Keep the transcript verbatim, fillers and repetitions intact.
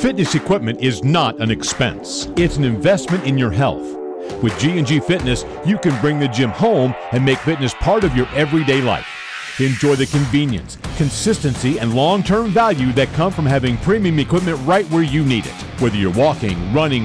Fitness equipment is not an expense. It's an investment in your health. With G and G Fitness, you can bring the gym home and make fitness part of your everyday life. Enjoy the convenience, consistency, and long-term value that come from having premium equipment right where you need it. Whether you're walking, running,